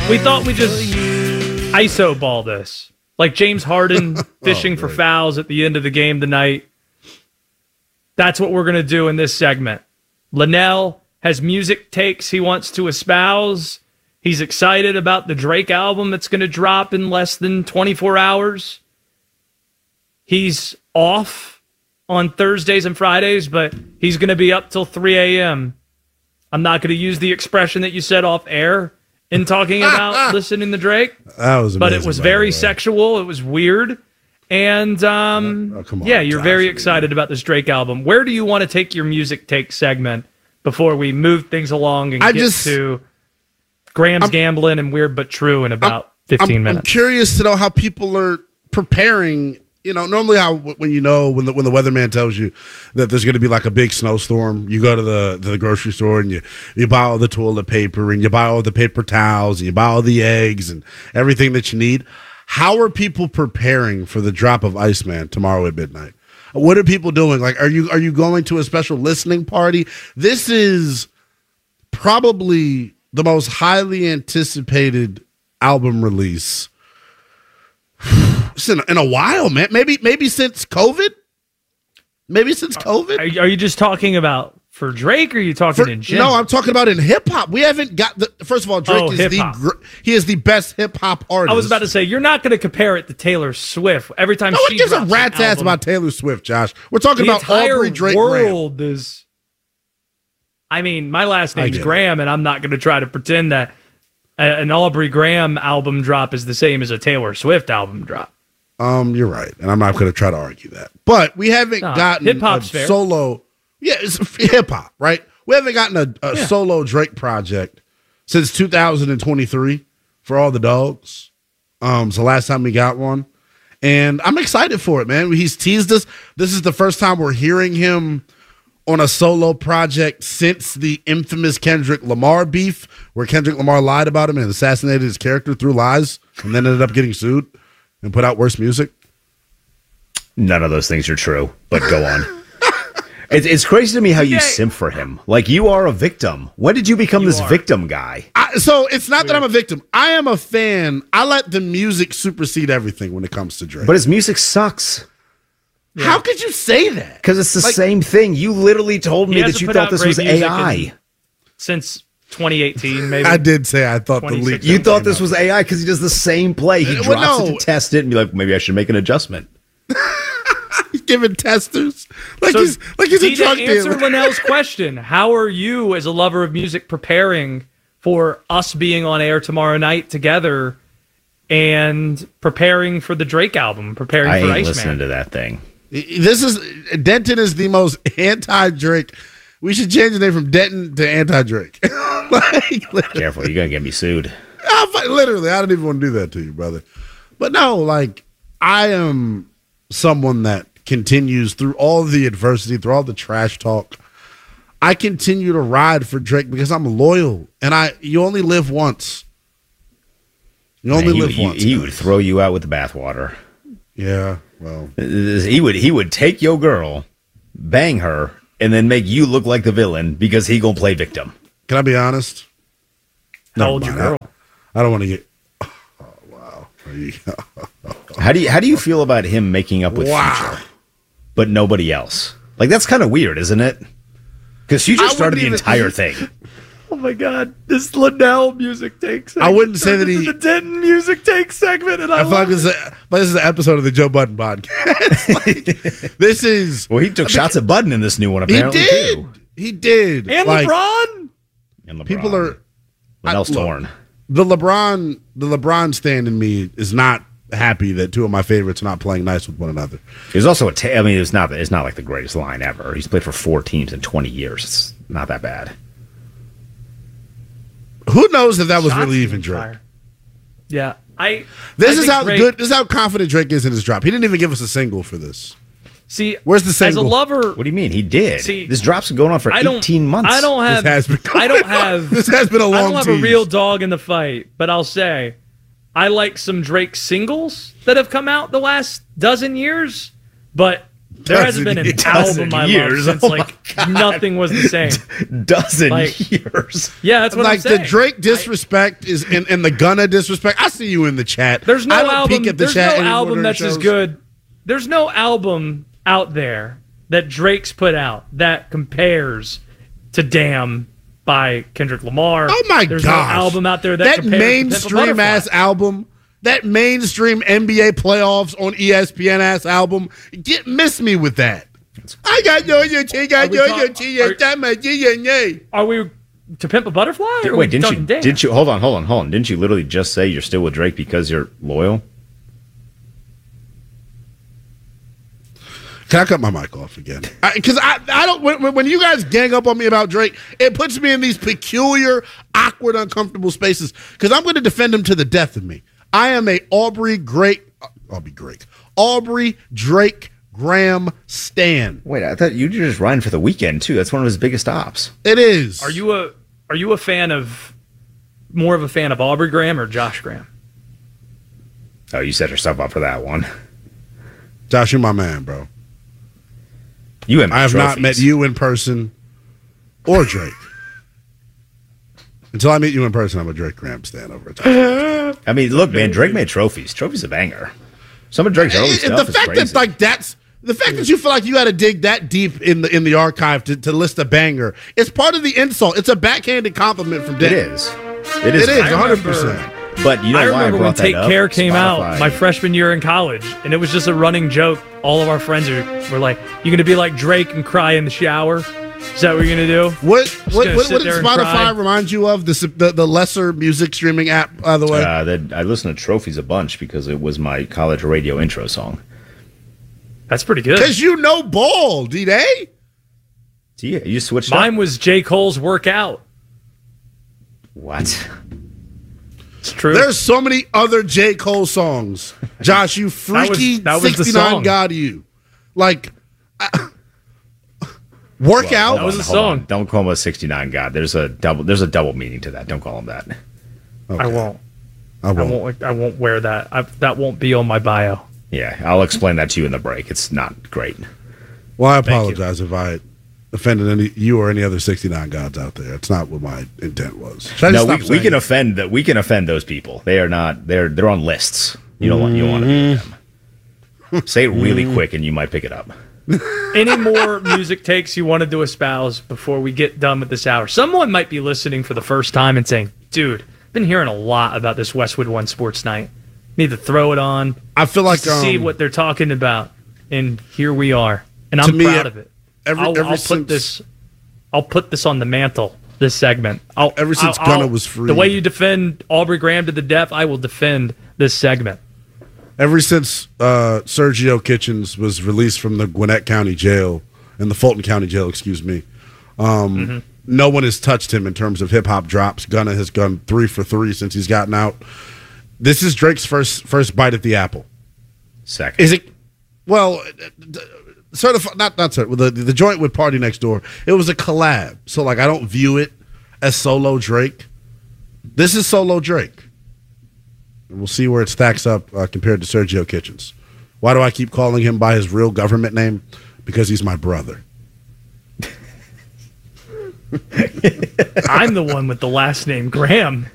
We thought we just ISO ball this. Like James Harden fishing for fouls at the end of the game tonight. That's what we're going to do in this segment. Linnell has music takes he wants to espouse. He's excited about the Drake album that's going to drop in less than 24 hours. He's off on Thursdays and Fridays, but he's going to be up till 3 a.m. I'm not going to use the expression that you said off air in talking about listening to Drake. That was amazing, but it was very sexual. It was weird. And, you're very excited about this Drake album. Where do you want to take your music take segment before we move things along and get to Graham's Gambling and Weird But True in about 15 minutes? I'm curious to know how people are preparing. You know, normally when the weatherman tells you that there's going to be like a big snowstorm, you go to the grocery store and you buy all the toilet paper and you buy all the paper towels and you buy all the eggs and everything that you need. How are people preparing for the drop of Iceman tomorrow at midnight? What are people doing? Like, are you going to a special listening party? This is probably the most highly anticipated album release in a while, man. Maybe since COVID. Maybe since COVID. Are you just talking about for Drake, or are you talking in general? No, I'm talking about in hip hop. We haven't got first of all, Drake is the best hip hop artist. I was about to say, you're not going to compare it to Taylor Swift every time she gives drops a rat's ass about Taylor Swift, Josh. We're talking about Aubrey Drake world Graham. My last name's Graham, and I'm not going to try to pretend that an Aubrey Graham album drop is the same as a Taylor Swift album drop. You're right, and I'm not going to try to argue that. But we haven't gotten hip-hop's fair. Solo. Yeah, it's hip hop, right? We haven't gotten a solo Drake project since 2023 for all the dogs. So last time we got one, and I'm excited for it, man. He's teased us. This is the first time we're hearing him on a solo project since the infamous Kendrick Lamar beef, where Kendrick Lamar lied about him and assassinated his character through lies, and then ended up getting sued and put out worse music. None of those things are true, but go on. It's crazy to me how you simp for him. Like, you are a victim. When did you become this victim guy? So it's not that I'm a victim. I am a fan. I let the music supersede everything when it comes to Drake. But his music sucks. Yeah. How could you say that? Because it's the same thing. You literally told me that you thought this was AI. Since 2018, maybe. I did say I thought the leak. You thought this was AI because he does the same play. He drops it to test it and be like, maybe I should make an adjustment. He's giving testers he's a drug dealer. Answer Linnell's question. How are you, as a lover of music, preparing for us being on air tomorrow night together and preparing for the Drake album, preparing for Iceman? I ain't listening to that thing. Denton is the most anti-Drake. We should change the name from Denton to anti-Drake. Careful, you're going to get me sued. Literally, I don't even want to do that to you, brother. But no, I am someone that continues through all the adversity, through all the trash talk. I continue to ride for Drake because I'm loyal, and you only live once. You only live once. He would throw you out with the bathwater. Yeah, well, he would take your girl, bang her, and then make you look like the villain because he gonna play victim. Can I be honest? How old's your girl? I don't want to get. Oh wow. How do you feel about him making up with Future, but nobody else? Like, that's kind of weird, isn't it? Because Future started the entire thing. Oh my God, this Linnell music take segment. I wouldn't say that the Denton music take segment, and I feel like this is an episode of the Joe Budden podcast. This is. Well, he took shots at Budden in this new one. Apparently, he did, and LeBron. People are. Linnell's torn. The LeBron stand in me is not happy that two of my favorites are not playing nice with one another. There's also it's not like the greatest line ever. He's played for 4 teams in 20 years. It's not that bad. Who knows if that was really even Drake? Yeah, This is how confident Drake is in his drop. He didn't even give us a single for this. See, where's the single? As a lover, what do you mean? He did. See, this drop's been going on for 18 months. This has been a long. I don't have a real dog in the fight, but I'll say I like some Drake singles that have come out the last dozen years. But There hasn't been an album I love since nothing was the same. Dozen years. Yeah, that's what I'm saying. The Drake disrespect is in the Gunna disrespect. I see you in the chat. There's no album. There's no album that's as good. There's no album out there that Drake's put out that compares to "Damn" by Kendrick Lamar. Oh my god! There's no album out there that compares mainstream ass album. That mainstream NBA playoffs on ESPN ass album. Miss me with that. I got your Are we To Pimp a Butterfly? Wait, didn't you hold on. Didn't you literally just say you're still with Drake because you're loyal? Can I cut my mic off again? Because I don't. When you guys gang up on me about Drake, it puts me in these peculiar, awkward, uncomfortable spaces. Because I'm going to defend him to the death of me. I am a Aubrey Drake Graham stan. Wait, I thought you were just riding for the weekend too. That's one of his biggest stops. It is. Are you a fan of more of a fan of Aubrey Graham or Josh Graham? Oh, you set yourself up for that one. Josh, you're my man, bro. I have not met you in person or Drake. Until I meet you in person, I'm a Drake Graham stan over at Josh. I mean, look, man, Drake made trophies. Trophy's a banger. Some of Drake's early stuff is crazy. The fact that you feel like you got to dig that deep in the archive to list a banger, it's part of the insult. It's a backhanded compliment from Drake. It is. It is 100%. But you know I why remember I when Take Care came Spotify. out my freshman year in college, and it was just a running joke. All of our friends were like, "You going to be like Drake and cry in the shower? Is that what you're going to do?" What did Spotify remind you of? The lesser music streaming app, by the way? I listened to Trophies a bunch because it was my college radio intro song. That's pretty good. Because you know ball, D-Day. Yeah, you switched Mine up? was J. Cole's Workout. What? It's true. There's so many other J. Cole songs. Josh, you freaky that was 69 god you. Workout. That was a song. Don't call him a 69 god. There's a double meaning to that. Don't call him that. Okay. I won't wear that. That won't be on my bio. Yeah, I'll explain that to you in the break. It's not great. Well, I apologize if I offended you or any other 69 gods out there. It's not what my intent was. No, we can offend those people. They are not. They're on lists. You don't want to be them. Say it really quick, and you might pick it up. Any more music takes you wanted to espouse before we get done with this hour? Someone might be listening for the first time and saying, "Dude, I've been hearing a lot about this Westwood One Sports Night. Need to throw it on. I feel like to see what they're talking about." And here we are, and I'm proud of it. I'll put this on the mantle. This segment. Ever since Gunna was free, the way you defend Aubrey Graham to the death, I will defend this segment. Ever since Sergio Kitchens was released from the Gwinnett County Jail and the Fulton County Jail, no one has touched him in terms of hip hop drops. Gunna has gone 3 for 3 since he's gotten out. This is Drake's first bite at the apple. Second, is it? Well, certified, not certified. The joint with Party Next Door. It was a collab, so I don't view it as solo Drake. This is solo Drake. And we'll see where it stacks up compared to Sergio Kitchens. Why do I keep calling him by his real government name? Because he's my brother. I'm the one with the last name Graham.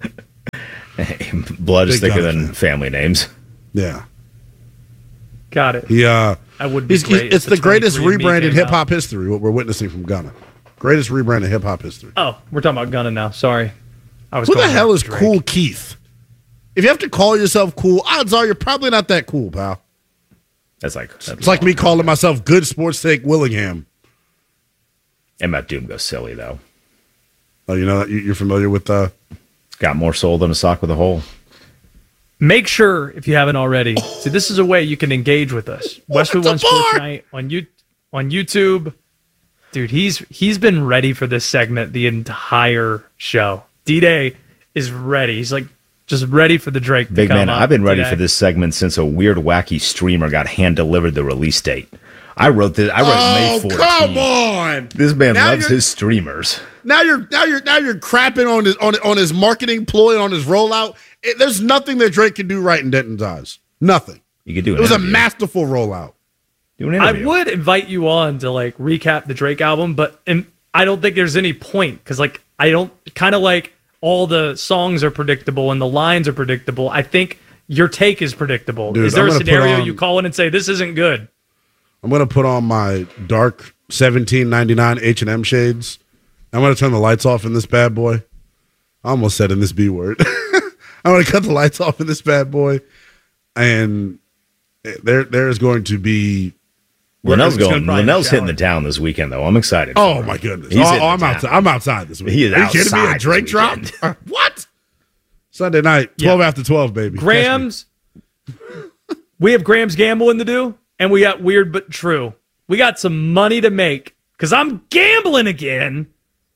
Blood is thicker than family names. Yeah. Got it. Yeah. I would be great. It's the greatest rebrand in hip hop history, what we're witnessing from Gunna. Greatest rebrand in hip hop history. Oh, we're talking about Gunna now. Sorry. Who the hell is Cool Keith? If you have to call yourself cool, odds are you're probably not that cool, pal. It's like me calling myself Good Sports Take Willingham. And Matt Doom goes silly, though. Oh, you know that? You're familiar with Got more soul than a sock with a hole. Make sure, if you haven't already, see, this is a way you can engage with us. Westwood One Sports Night on YouTube. Dude, he's been ready for this segment the entire show. D-Day is ready. He's just ready for the Drake Big to come man, up I've been ready today. for this segment since a weird, wacky streamer got hand-delivered the release date. I wrote May 14th. Come on! This man loves his streamers. Now you're crapping on his marketing ploy, on his rollout. There's nothing that Drake can do right in Denton's eyes. Nothing. You could do it was a masterful rollout. I would invite you on to like recap the Drake album, but I don't think there's any point because like I don't kind of like all the songs are predictable and the lines are predictable. I think your take is predictable. Dude, is there a scenario you call in and say this isn't good? I'm gonna put on my dark $17.99 H&M shades. I'm gonna turn the lights off in this bad boy. I almost said in this B word. I'm gonna cut the lights off in this bad boy, and there is going to be. Linnell's hitting the town this weekend, though. I'm excited. Oh my goodness! I'm outside this weekend. He is Are you kidding me? A Drake drop? What? Sunday night, 12 after 12, baby. Grams. We have Grams gambling to do, and we got Weird But True. We got some money to make because I'm gambling again.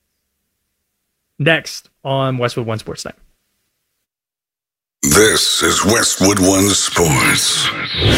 Next on Westwood One Sports Night. This is Westwood One Sports.